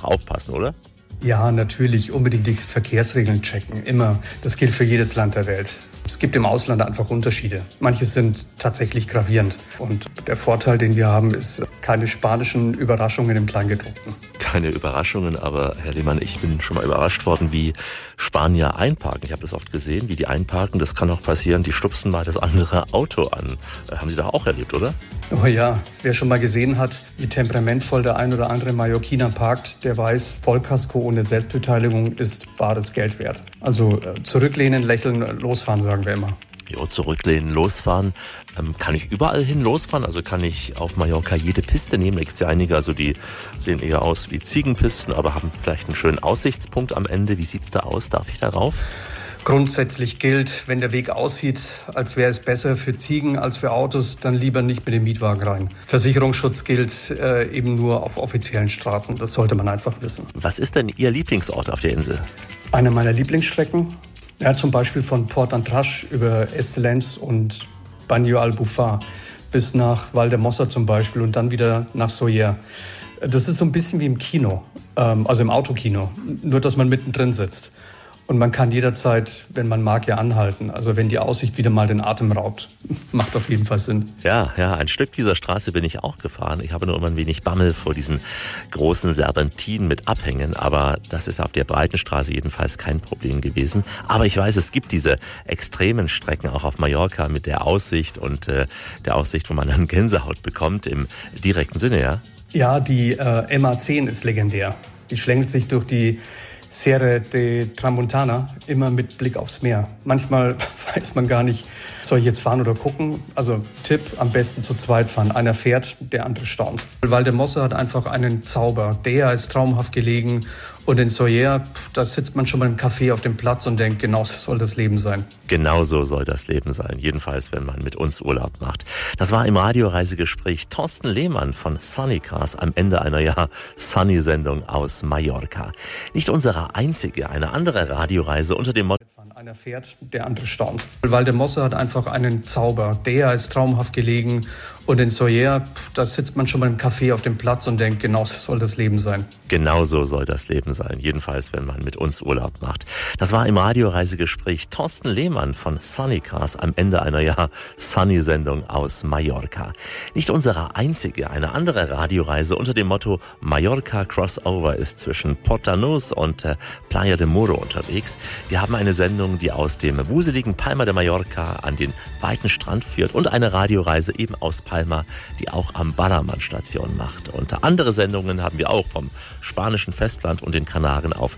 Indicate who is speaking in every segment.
Speaker 1: doch aufpassen, oder?
Speaker 2: Ja, natürlich. Unbedingt die Verkehrsregeln checken. Immer. Das gilt für jedes Land der Welt. Es gibt im Ausland einfach Unterschiede. Manche sind tatsächlich gravierend. Und der Vorteil, den wir haben, ist keine spanischen Überraschungen im Kleingedruckten.
Speaker 1: Keine Überraschungen, aber Herr Lehmann, ich bin schon mal überrascht worden, wie Spanier einparken. Ich habe das oft gesehen, wie die einparken. Das kann auch passieren, die stupsen mal das andere Auto an. Haben Sie doch auch erlebt, oder?
Speaker 2: Oh ja, wer schon mal gesehen hat, wie temperamentvoll der ein oder andere Mallorquiner parkt, der weiß, Vollkasko ohne Selbstbeteiligung ist bares Geld wert. Also zurücklehnen, lächeln, losfahren, sagen wir immer.
Speaker 1: Jo, zurücklehnen, losfahren. Kann ich überall hin losfahren? Also kann ich auf Mallorca jede Piste nehmen? Da gibt es ja einige, also die sehen eher aus wie Ziegenpisten, aber haben vielleicht einen schönen Aussichtspunkt am Ende. Wie sieht's da aus? Darf ich da rauf?
Speaker 2: Grundsätzlich gilt, wenn der Weg aussieht, als wäre es besser für Ziegen als für Autos, dann lieber nicht mit dem Mietwagen rein. Versicherungsschutz gilt eben nur auf offiziellen Straßen. Das sollte man einfach wissen.
Speaker 1: Was ist denn Ihr Lieblingsort auf der Insel?
Speaker 2: Eine meiner Lieblingsstrecken, ja, zum Beispiel von Port Antras über Estelens und Baño Albufar bis nach Valdemossa zum Beispiel und dann wieder nach Sóller. Das ist so ein bisschen wie im Kino, also im Autokino, nur dass man mittendrin sitzt. Und man kann jederzeit, wenn man mag, ja anhalten. Also wenn die Aussicht wieder mal den Atem raubt. Macht auf jeden Fall Sinn.
Speaker 1: Ja, ein Stück dieser Straße bin ich auch gefahren. Ich habe nur immer ein wenig Bammel vor diesen großen Serpentinen mit Abhängen. Aber das ist auf der breiten Straße jedenfalls kein Problem gewesen. Aber ich weiß, es gibt diese extremen Strecken auch auf Mallorca mit der Aussicht und der Aussicht, wo man dann Gänsehaut bekommt im direkten Sinne, ja?
Speaker 2: Ja, die MA10 ist legendär. Die schlängelt sich durch die Sierra de Tramontana, immer mit Blick aufs Meer. Manchmal weiß man gar nicht, soll ich jetzt fahren oder gucken? Also Tipp, am besten zu zweit fahren. Einer fährt, der andere staunt. Valdemossa hat einfach einen Zauber. Der ist traumhaft gelegen. Und in Sóller, da sitzt man schon mal im Café auf dem Platz und denkt, genau so soll das Leben sein.
Speaker 1: Genau so soll das Leben sein. Jedenfalls, wenn man mit uns Urlaub macht. Das war im Radioreisegespräch Thorsten Lehmann von Sunny Cars am Ende einer Sunny-Sendung aus Mallorca. Nicht unsere einzige, eine andere Radioreise unter dem Motto:
Speaker 2: Einer fährt, der andere staunt. Valdemossa hat einfach einen Zauber. Der ist traumhaft gelegen. Und in Sóller, da sitzt man schon mal im Café auf dem Platz und denkt, genau so soll das Leben sein.
Speaker 1: Genau so soll das Leben sein. Jedenfalls, wenn man mit uns Urlaub macht. Das war im Radioreisegespräch Thorsten Lehmann von Sunny Cars am Ende einer Sunny-Sendung aus Mallorca. Nicht unsere einzige, eine andere Radioreise unter dem Motto Mallorca Crossover ist zwischen Portanus und Playa de Muro unterwegs. Wir haben eine Sendung, die aus dem wuseligen Palma de Mallorca an den weiten Strand führt und eine Radioreise eben aus Palma, die auch am Ballermann-Station macht. Und andere Sendungen haben wir auch vom spanischen Festland und den Kanaren auf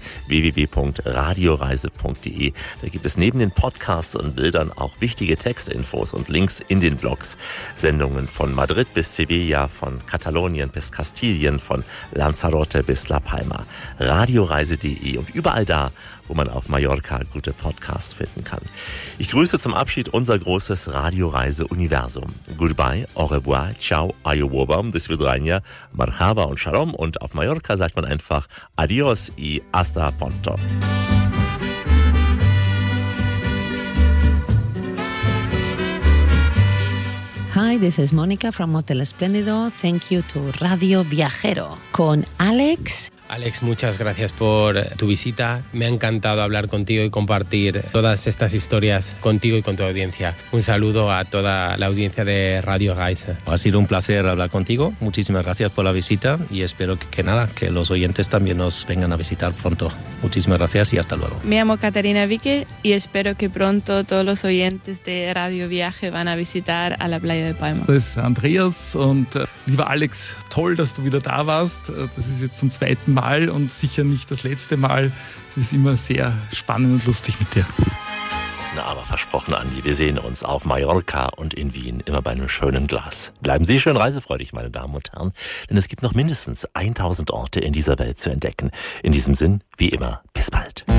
Speaker 1: www.radioreise.de. Da gibt es neben den Podcasts und Bildern auch wichtige Textinfos und Links in den Blogs. Sendungen von Madrid bis Sevilla, von Katalonien bis Kastilien, von Lanzarote bis La Palma. Radioreise.de und überall da, wo man auf Mallorca gute Podcasts finden kann. Ich grüße zum Abschied unser großes Radioreise-Universum. Goodbye, au revoir, ciao, ayobobam, des vidrania, marhaba und shalom. Und auf Mallorca sagt man einfach adios y hasta pronto.
Speaker 3: Hi, this is Mónica from Hotel Espléndido. Thank you to Radio Viajero con Alex.
Speaker 4: Alex, muchas gracias por tu visita. Me ha encantado hablar contigo y compartir todas estas historias contigo y con tu audiencia. Un saludo a toda la audiencia de Radio Reise.
Speaker 5: Ha sido un placer hablar contigo. Muchísimas gracias por la visita y espero que los oyentes también nos vengan a visitar pronto. Muchísimas gracias y hasta luego.
Speaker 6: Me llamo Catarina Vique y espero que pronto todos los oyentes de Radio Viaje van a visitar a la Playa de Palma.
Speaker 7: Das ist Andreas und lieber Alex, toll, dass du wieder da warst. Das ist jetzt zum zweiten Mal und sicher nicht das letzte Mal. Es ist immer sehr spannend und lustig mit dir.
Speaker 1: Na, aber versprochen, Andi, wir sehen uns auf Mallorca und in Wien, immer bei einem schönen Glas. Bleiben Sie schön reisefreudig, meine Damen und Herren, denn es gibt noch mindestens 1000 Orte in dieser Welt zu entdecken. In diesem Sinn, wie immer, bis bald.